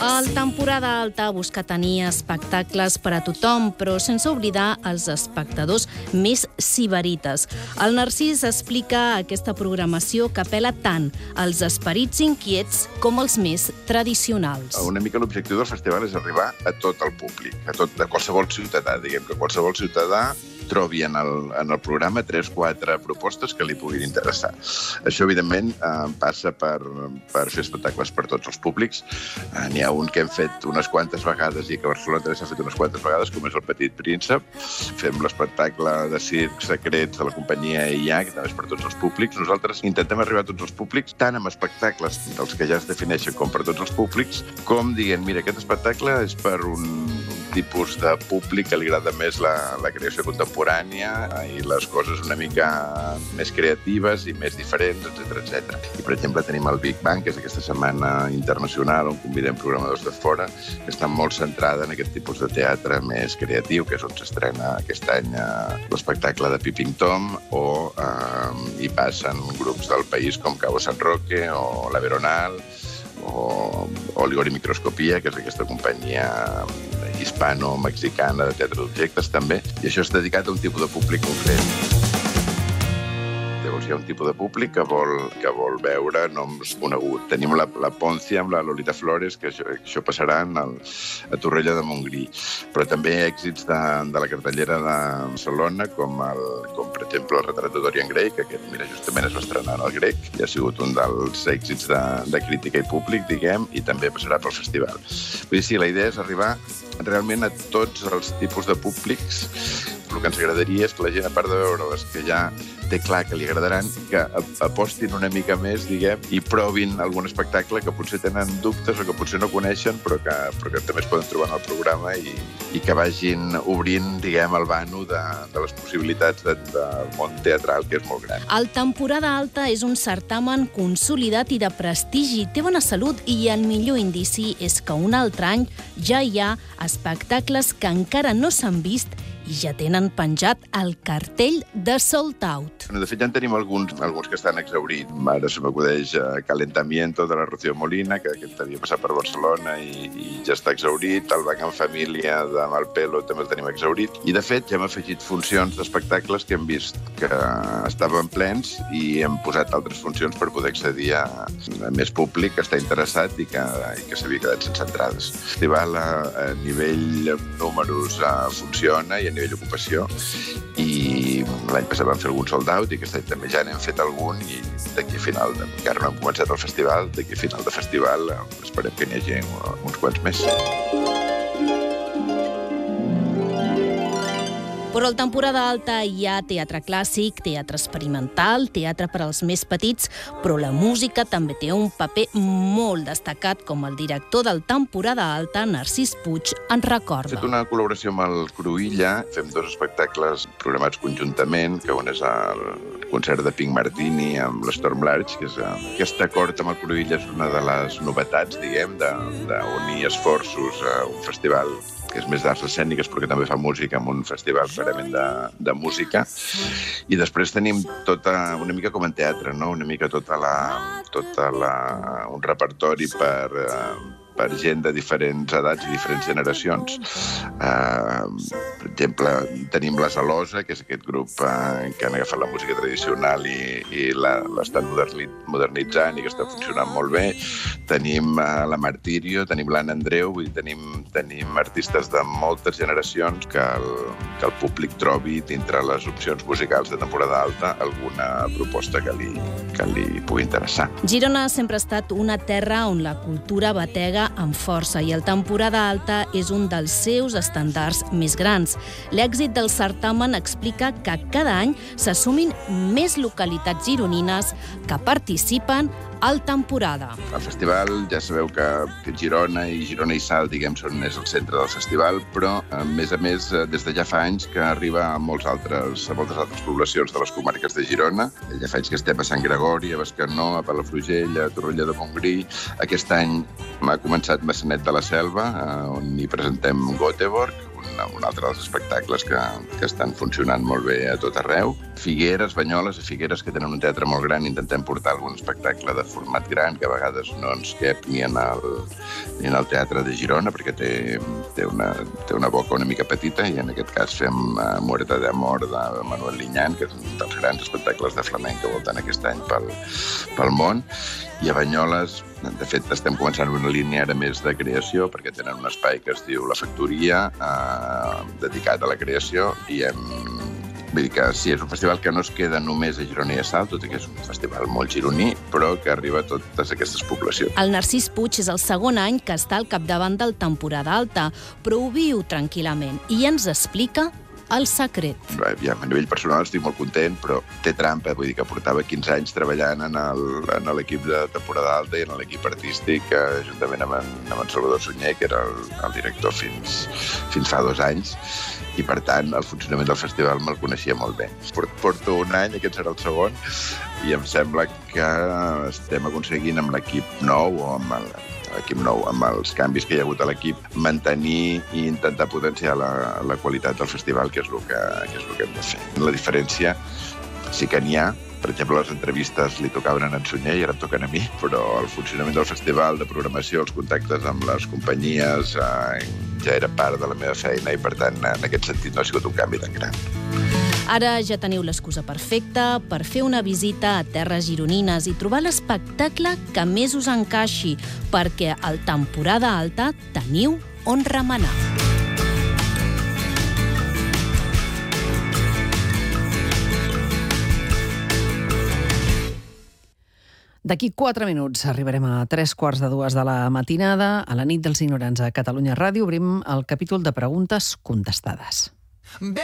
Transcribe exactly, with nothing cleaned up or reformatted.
El temporada alta busca tenir espectacles per a tothom, però sense oblidar els espectadors més sibarites. El Narcís explica aquesta programació que apela tant als esperits inquiets com als més tradicionals. Una mica l'objectiu del festival és arribar a tot el públic, a, tot, a qualsevol ciutadà, diguem que qualsevol ciutadà trobi en el, en el programa tres o quatre propostes que li puguin interessar. Això, evidentment, eh, passa per, per fer espectacles per tots els públics. Eh, N'hi ha un que hem fet unes quantes vegades i que a Barcelona també s'ha fet unes quantes vegades, com és El Petit Príncep. Fem l'espectacle de circ secrets de la companyia I A, que també és per tots els públics. Nosaltres intentem arribar a tots els públics, tant amb espectacles dels que ja es defineixen com per tots els públics, com dient, mira, aquest espectacle és per un tipus de públic que li agrada més la, la creació contemporània i les coses una mica més creatives i més diferents, etcètera, etcètera. I, per exemple, tenim el Big Bang, que és aquesta setmana internacional on convidem programadors de fora, que està molt centrada en aquest tipus de teatre més creatiu, que és on s'estrena aquest any eh, l'espectacle de Peeping Tom, o eh, hi passen grups del país com Cabo San Roque o La Veronal, o Oligor i Microscopia, que és aquesta companyia hispano-mexicana de teatre d'objectes, també. I això és dedicat a un tipus de públic concret. Llavors hi ha un tipus de públic que vol, que vol veure noms coneguts. Tenim la, la Poncia amb la Lolita Flores, que això, això passarà al, a Torroella de Montgrí. Però també èxits de, de la cartellera de Barcelona, com, el, com per exemple el retrat de Dorian Gray, que aquest, mira, justament es va estrenar en el Grec, i ha sigut un dels èxits de, de crítica i públic, diguem, i també passarà pel festival. Vull dir, sí, la idea és arribar realment a tots els tipus de públics. El que ens agradaria és que la gent, a part de veure les que ja té clar que li agradaran, que apostin una mica més, diguem, i provin algun espectacle que potser tenen dubtes o que potser no coneixen, però que, però que també es poden trobar en el programa i, i que vagin obrint, diguem, el vano de, de les possibilitats de, del món teatral, que és molt gran. El Temporada Alta és un certamen consolidat i de prestigi, té bona salut i el millor indici és que un altre any ja hi ha espectacles que encara no s'han vist i ja tenen penjat el cartell de Sold Out. De fet, ja en tenim alguns, alguns que estan exhaurits. Ara se m'acudeix uh, Calentamiento de la Rocío Molina, que aquest havia passat per Barcelona i, i ja està exhaurit. El Bac en Família de Malpelo també el tenim exhaurit. I, de fet, ja hem afegit funcions d'espectacles que hem vist que estaven plens i hem posat altres funcions per poder accedir a, a més públic que està interessat i que, i que s'havia quedat sense entrades. El festival a, a nivell números uh, funciona i a nivell d'ocupació, i l'any passat vam fer algun sold out i aquest any també ja n'hem fet algun, i d'aquí a final, de, encara no hem començat el festival, d'aquí a final de festival esperem que n'hi hagi uns quants més. Però al Temporada Alta hi ha teatre clàssic, teatre experimental, teatre per als més petits, però la música també té un paper molt destacat, com el director del Temporada Alta, Narcís Puig, en recorda. Hem fet una col·laboració amb el Cruïlla, fem dos espectacles programats conjuntament, que un és el concert de Pink Martini amb l'Storm Large, que és aquest acord amb el Cruïlla és una de les novetats, diguem, d'unir esforços a un festival que és més d'arts escèniques, però que també fa música en un festival clarament de, de música. I després tenim tota, una mica com en teatre, no? Una mica tota la, tota la, un repertori per, uh, per gent de diferents edats i diferents generacions. Uh, per exemple, tenim la Salosa, que és aquest grup uh, que han agafat la música tradicional i, i l'estan modernitzant i que està funcionant molt bé. Tenim uh, la Martirio, tenim l'Anna Andreu, vull dir, tenim, tenim artistes de moltes generacions que el, que el públic trobi dintre les opcions musicals de Temporada Alta alguna proposta que li, que li pugui interessar. Girona sempre ha estat una terra on la cultura batega amb força i el Temporada Alta és un dels seus estandards més grans. L'èxit del certamen explica que cada any s'assumin més localitats gironines que participen al Temporada. El festival, ja sabeu que Girona i Girona i Salt, diguem, són és el centre del festival, però, a més a més, des de ja fa anys que arriba a, molts altres, a moltes altres poblacions de les comarques de Girona. Ja fa anys que estem a Sant Gregori, a Bescanó, a Palafrugell, a Torroella de Montgrí. Aquest any m'ha començat Maçanet de la Selva, on hi presentem Göteborg, un altre dels espectacles que, que estan funcionant molt bé a tot arreu. Figueres, Banyoles, a Figueres, que tenen un teatre molt gran, intentem portar algun espectacle de format gran, que a vegades no ens cap ni en el, ni en el Teatre de Girona, perquè té, té, una, té una boca una mica petita, i en aquest cas fem uh, Muerta de Amor de Manuel Liñán, que és un dels grans espectacles de flamenc que volten aquest any pel, pel món. I a Banyoles, de fet, estem començant una línia ara més de creació, perquè tenen un espai que es diu La Factoria, eh, dedicat a la creació, i hem... Vull dir que sí, és un festival que no es queda només a Girona i a Salt, tot i que és un festival molt gironí, però que arriba a totes aquestes poblacions. El Narcís Puig és el segon any que està al capdavant del Temporada Alta, però ho viu tranquil·lament i ens explica el secret. Ja, a nivell personal estic molt content, però té trampa, vull dir que portava quinze anys treballant en l'equip de Temporada Alta i en l'equip artístic, juntament amb en, amb en Salvador Sunyer, que era el, el director fins, fins fa dos anys, i per tant el funcionament del festival me'l coneixia molt bé. Porto un any, aquest serà el segon, i em sembla que estem aconseguint amb l'equip nou o amb el l'equip nou, amb els canvis que hi ha hagut a l'equip, mantenir i intentar potenciar la, la qualitat del festival, que és el que, que és el que hem de fer. La diferència sí que n'hi ha. Per exemple, les entrevistes li tocaven a en Sunyer i ara em toquen a mi, però el funcionament del festival, de programació, els contactes amb les companyies, eh, ja era part de la meva feina i, per tant, en aquest sentit no ha sigut un canvi tan gran. Ara ja teniu l'excusa perfecta per fer una visita a terres gironines i trobar l'espectacle que més us encaixi, perquè al Temporada Alta teniu on remenar. D'aquí quatre minuts arribarem a tres quarts de dues de la matinada. A la nit dels ignorants a Catalunya Ràdio obrim el capítol de preguntes contestades.